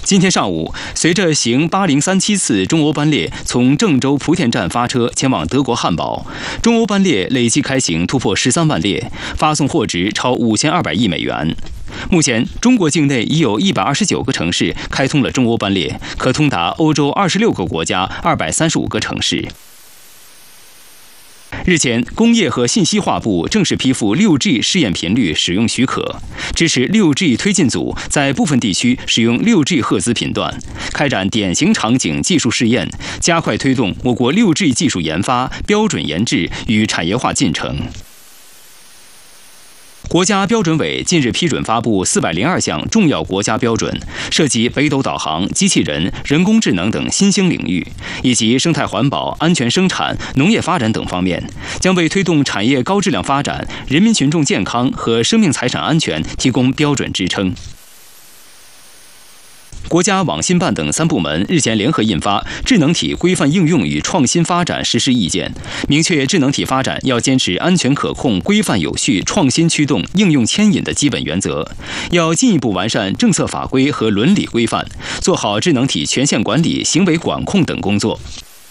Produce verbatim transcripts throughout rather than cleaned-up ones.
今天上午，随着行八零三七次中欧班列从郑州莆田站发车前往德国汉堡，中欧班列累计开行突破十三万列，发送货值超五千二百亿美元。目前，中国境内已有一百二十九个城市开通了中欧班列，可通达欧洲二十六个国家二百三十五个城市。日前，工业和信息化部正式批复 六 G 试验频率使用许可，支持 六 G 推进组在部分地区使用 六 G 赫兹频段，开展典型场景技术试验，加快推动我国 六 G 技术研发、标准研制与产业化进程。国家标准委近日批准发布四百零二项重要国家标准，涉及北斗导航、机器人、人工智能等新兴领域，以及生态环保、安全生产、农业发展等方面，将为推动产业高质量发展、人民群众健康和生命财产安全提供标准支撑。国家网信办等三部门日前联合印发《智能体规范应用与创新发展实施意见》，明确智能体发展要坚持安全可控、规范有序、创新驱动、应用牵引的基本原则，要进一步完善政策法规和伦理规范，做好智能体权限管理、行为管控等工作。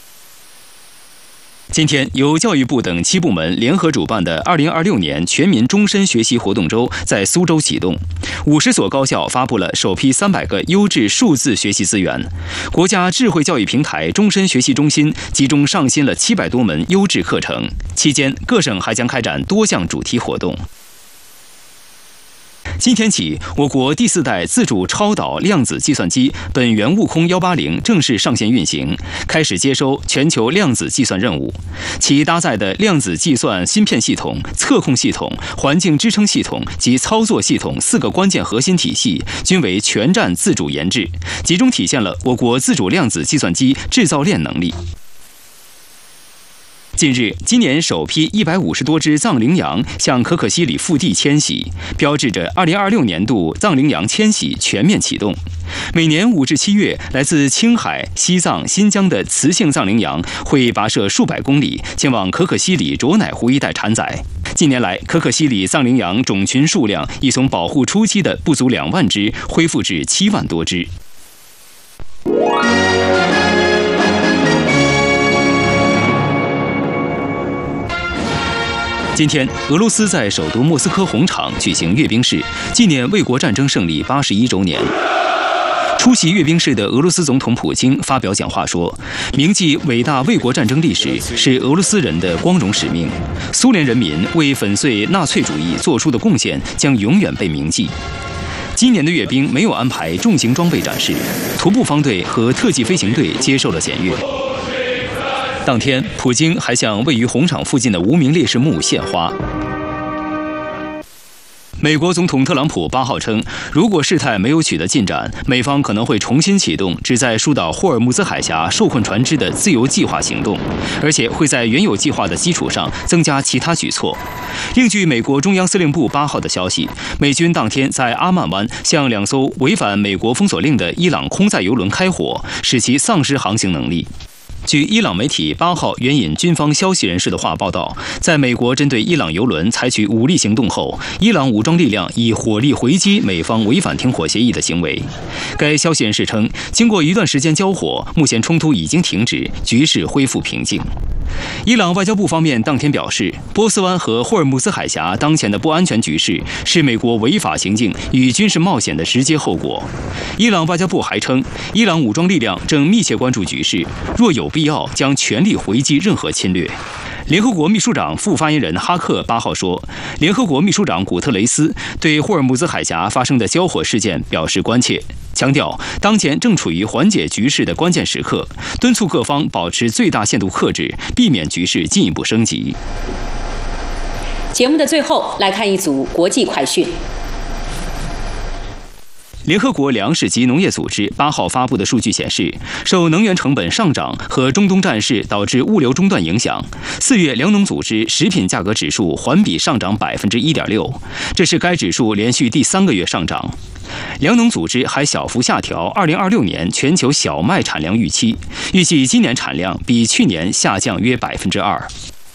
今天，由教育部等七部门联合主办的二零二六年全民终身学习活动周在苏州启动，五十所高校发布了首批三百个优质数字学习资源，国家智慧教育平台终身学习中心集中上新了七百多门优质课程。期间，各省还将开展多项主题活动。今天起，我国第四代自主超导量子计算机本源悟空一八零正式上线运行，开始接收全球量子计算任务。其搭载的量子计算芯片系统、测控系统、环境支撑系统及操作系统四个关键核心体系均为全站自主研制，集中体现了我国自主量子计算机制造链能力。近日，今年首批一百五十多只藏羚羊向可可西里腹地迁徙，标志着二零二六年度藏羚羊迁徙全面启动。每年五至七月，来自青海、西藏、新疆的雌性藏羚羊会跋涉数百公里，前往可可西里卓乃湖一带产崽。近年来，可可西里藏羚羊种群数量已从保护初期的不足两万只，恢复至七万多只。今天，俄罗斯在首都莫斯科红场举行阅兵式，纪念卫国战争胜利八十一周年。出席阅兵式的俄罗斯总统普京发表讲话说：“铭记伟大卫国战争历史是俄罗斯人的光荣使命，苏联人民为粉碎纳粹主义做出的贡献将永远被铭记。”今年的阅兵没有安排重型装备展示，徒步方队和特技飞行队接受了检阅。当天，普京还向位于红场附近的无名烈士墓献花。美国总统特朗普八号称，如果事态没有取得进展，美方可能会重新启动旨在疏导霍尔木兹海峡受困船只的自由计划行动，而且会在原有计划的基础上增加其他举措。另据美国中央司令部八号的消息，美军当天在阿曼湾向两艘违反美国封锁令的伊朗空载油轮开火，使其丧失航行能力。据伊朗媒体八号援引军方消息人士的话报道，在美国针对伊朗油轮采取武力行动后，伊朗武装力量以火力回击美方违反停火协议的行为。该消息人士称，经过一段时间交火，目前冲突已经停止，局势恢复平静。伊朗外交部方面当天表示，波斯湾和霍尔木兹海峡当前的不安全局势是美国违法行径与军事冒险的直接后果。伊朗外交部还称，伊朗武装力量正密切关注局势，若有必要将全力回击任何侵略。联合国秘书长副发言人哈克八号说，联合国秘书长古特雷斯对霍尔木兹海峡发生的交火事件表示关切，强调当前正处于缓解局势的关键时刻，敦促各方保持最大限度克制，避免局势进一步升级。 节目的最后，来看一组国际快讯。 联合国粮食及农业组织八号发布的数据显示，受能源成本上涨和中东战事导致物流中断影响，四月粮农组织食品价格指数环比上涨百分之一点六，这是该指数连续第三个月上涨。粮农组织还小幅下调二零二六年全球小麦产量预期，预计今年产量比去年下降约百分之二。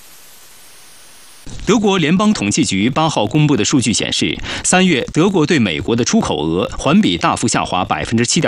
德国联邦统计局八号公布的数据显示，三月德国对美国的出口额环比大幅下滑百分之七点